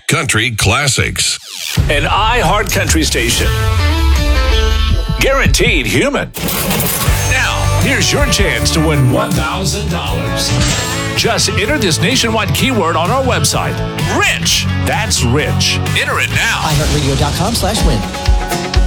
Country classics. An iHeart Country station. Guaranteed human. Now, here's your chance to win $1,000. Just enter this nationwide keyword on our website. Rich. That's rich. Enter it now. iHeartRadio.com/win.